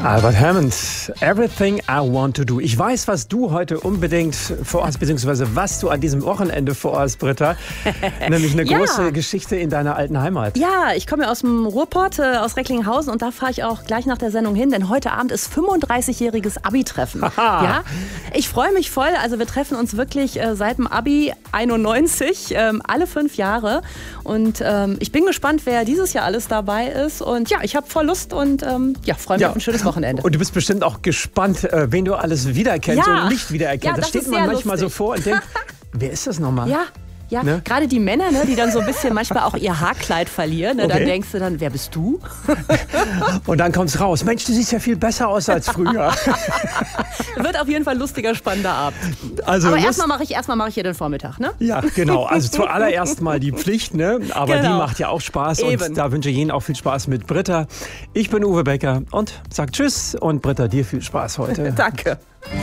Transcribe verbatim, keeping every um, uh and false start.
Albert Hammond, Everything I Want to Do. Ich weiß, was du heute unbedingt vorhast, beziehungsweise was du an diesem Wochenende vorhast, Britta. Nämlich eine Ja. große Geschichte in deiner alten Heimat. Ja, ich komme ja aus dem Ruhrpott, äh, aus Recklinghausen, und da fahre ich auch gleich nach der Sendung hin, denn heute Abend ist fünfunddreißigjähriges Abi-Treffen. Ja, ich freue mich voll, also wir treffen uns wirklich äh, seit dem Abi einundneunzig, ähm, alle fünf Jahre, und ähm, ich bin gespannt, wer dieses Jahr alles dabei ist, und ja, ich habe voll Lust und ähm, ja, freue mich Ja. auf ein schönes Wochenende. Und du bist bestimmt auch gespannt, äh, wen du alles wiedererkennst Ja. und nicht wiedererkennst. Ja, das das steht ist man sehr manchmal lustig. so vor und denkt, wer ist das nochmal? Ja. Ja, Ne? gerade die Männer, ne, die dann so ein bisschen manchmal auch ihr Haarkleid verlieren. Ne, Okay. Dann denkst du dann, wer bist du? Und dann kommt's raus. Mensch, du siehst ja viel besser aus als früher. Wird auf jeden Fall ein lustiger, spannender Abend. Also Aber Lust- erstmal mache ich, erstmal mache ich hier den Vormittag, ne? Ja, genau. Also zuallererst mal die Pflicht, ne? Aber Genau. die macht ja auch Spaß. Eben. Und da wünsche ich Ihnen auch viel Spaß mit Britta. Ich bin Uwe Becker und sag Tschüss. Und Britta, dir viel Spaß heute. Danke.